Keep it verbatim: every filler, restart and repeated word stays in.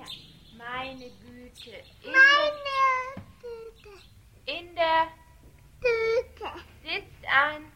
Meine Güte. In Meine Güte. Der, in der Güte. sitzt ein